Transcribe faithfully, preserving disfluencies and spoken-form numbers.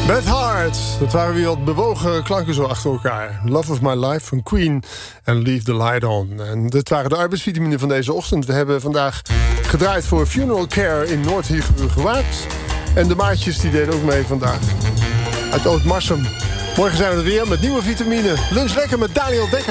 Beth Hart, dat waren weer wat bewogen klanken zo achter elkaar. Love of My Life van Queen en Leave the Light On. En dit waren de arbeidsvitamine van deze ochtend. We hebben vandaag gedraaid voor Funeral Care in Noord-Higuaat. En de maatjes die deden ook mee vandaag. Uit Oud-Marsum. Morgen zijn we er weer met nieuwe vitamine. Lunch lekker met Daniel Dekker.